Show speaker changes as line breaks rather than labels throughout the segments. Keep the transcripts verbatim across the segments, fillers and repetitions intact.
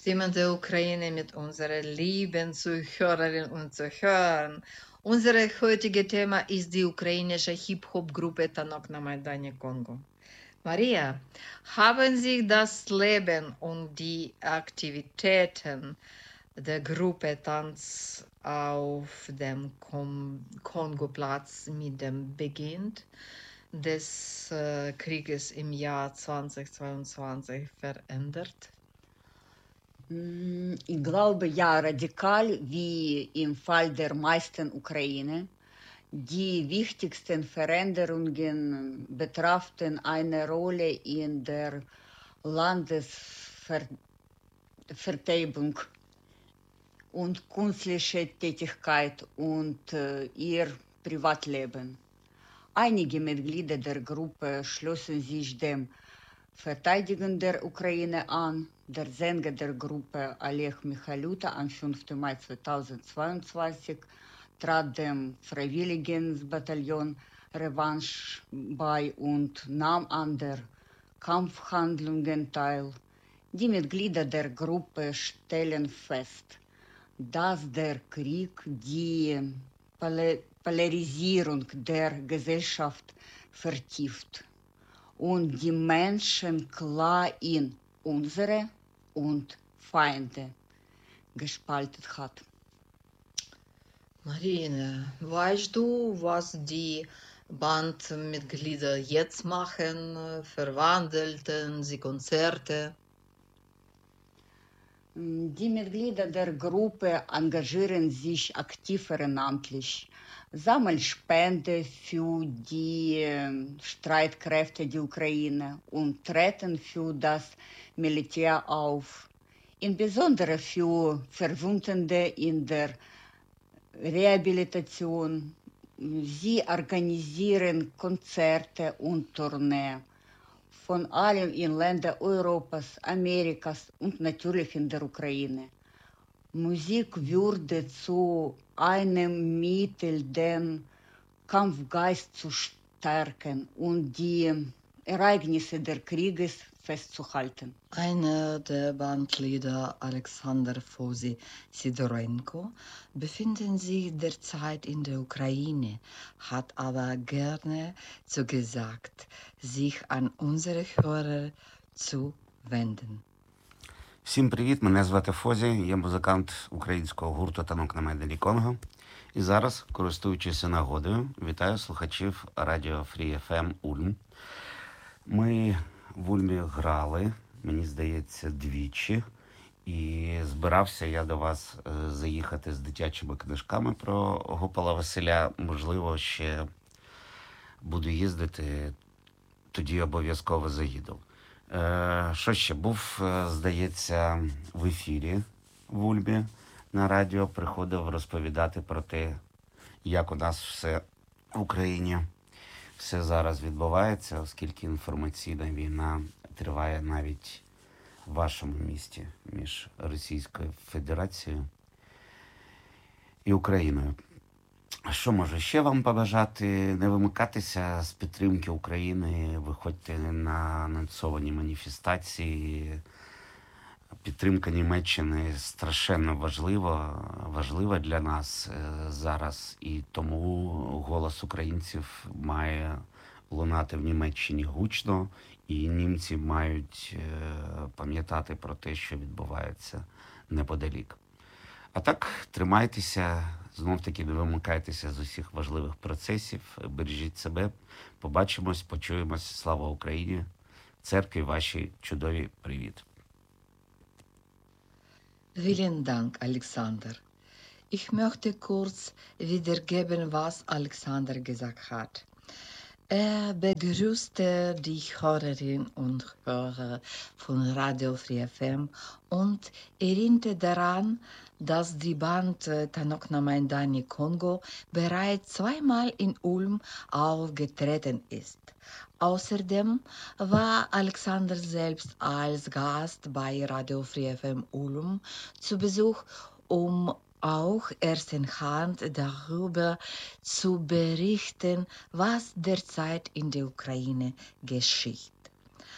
Stimmen der Ukraine mit unseren lieben Zuhörerinnen und Zuhörern. Unser heutiges Thema ist die ukrainische Hip-Hop-Gruppe Tanok na Maidane Kongo. Maria, haben Sie das Leben und die Aktivitäten der Gruppe Tanz auf dem Kom Kongo-Platz mit dem Beginn des äh, Krieges im Jahr zweitausendzweiundzwanzig verändert?
Ich glaube, ja, radikal wie im Fall der meisten Ukraine. Die wichtigsten Veränderungen betrafen eine Rolle in der Landesverteidigung und künstliche Tätigkeit und äh, ihr Privatleben. Einige Mitglieder der Gruppe schlossen sich dem Verteidigen der Ukraine an. Der Sänger der Gruppe Oleg Michaluta am fünften Mai zweitausendzweiundzwanzig trat dem Freiwilligenbataillon Revanche bei und nahm an der Kampfhandlungen teil. Die Mitglieder der Gruppe stellen fest, dass der Krieg die Polarisierung der Gesellschaft vertieft und die Menschen klar in unsere und Feinde gespalten hat.
Marine, weißt du, was die Bandmitglieder jetzt machen? Verwandelten sie Konzerte?
Die Mitglieder der Gruppe engagieren sich aktiv ehrenamtlich, sammeln Spenden für die Streitkräfte der Ukraine und treten für das Militär auf, insbesondere für Verwundete in der Rehabilitation. Sie organisieren Konzerte und Tourneen, von allem in Ländern Europas, Amerikas und natürlich in der Ukraine. Musik würde zu einem Mittel, den Kampfgeist zu stärken und die Ereignisse des Krieges festzuhalten.
Einer der Bandleader, Alexander Fosi Sidorenko, befindet sich derzeit in der Ukraine, hat aber gerne zugesagt, sich an unsere Hörer zu wenden.
Всім привіт, мене звати Фозі, я музикант українського гурту «Танок на Майдані Конго». І зараз, користуючись нагодою, вітаю слухачів радіо Free еф ем Ульм. Ми в Ульмі грали, мені здається, двічі. І збирався я до вас заїхати з дитячими книжками про Гопала Василя. Можливо, ще буду їздити, тоді обов'язково заїду. Що ще? Був, здається, в ефірі в Ульмі на радіо, приходив розповідати про те, як у нас все в Україні, все зараз відбувається, оскільки інформаційна війна триває навіть в вашому місті між Російською Федерацією і Україною. Що можу ще вам побажати? Не вимикатися з підтримки України, виходьте на анонсовані маніфестації. Підтримка Німеччини страшенно важлива, важлива для нас зараз, і тому голос українців має лунати в Німеччині гучно, і німці мають пам'ятати про те, що відбувається неподалік. А так, тримайтеся, знов-таки не вимикайтеся з усіх важливих процесів, бережіть себе, побачимось, почуємось. Слава Україні! Церкві вашій чудові привіт!
Vielen Dank, Alexander. Ich möchte kurz wiedergeben, was Alexander gesagt hat. Er begrüßte die Hörerinnen und Hörer von Radio Free еф ем und erinnerte daran, dass die Band Tanok na Maidane Kongo bereits zweimal in Ulm aufgetreten ist. Außerdem war Alexander selbst als Gast bei Radio Free еф ем Ulm zu Besuch, um auch erstenhand darüber zu berichten, was derzeit in der Ukraine geschieht.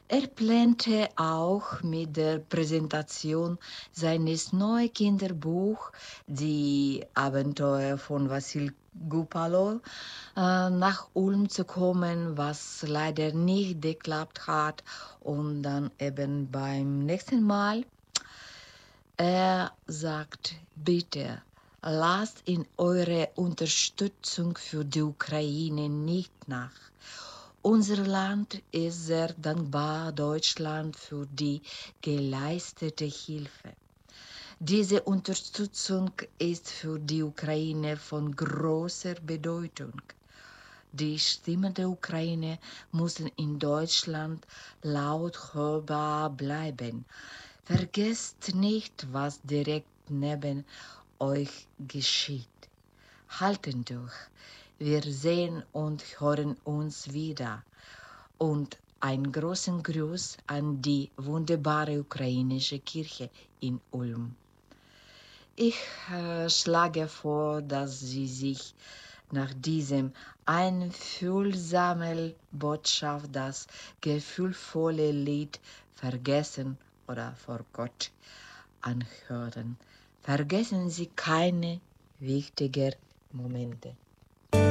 Er plante auch mit der Präsentation seines neuen Kinderbuchs Die Abenteuer von Wassil Gupalo äh, nach Ulm zu kommen, was leider nicht geklappt hat. Und dann eben beim nächsten Mal, er sagt, bitte, lasst in eure Unterstützung für die Ukraine nicht nach. Unser Land ist sehr dankbar Deutschland für die geleistete Hilfe. Diese Unterstützung ist für die Ukraine von großer Bedeutung. Die Stimmen der Ukraine müssen in Deutschland laut hörbar bleiben. Vergesst nicht, was direkt neben euch geschieht. Halten durch. Wir sehen und hören uns wieder. Und einen großen Gruß an die wunderbare ukrainische Kirche in Ulm. Ich äh, schlage vor, dass Sie sich nach diesem einfühlsamen Botschaft das gefühlvolle Lied Vergessen oder vor Gott anhören. Vergessen Sie keine wichtigen Momente.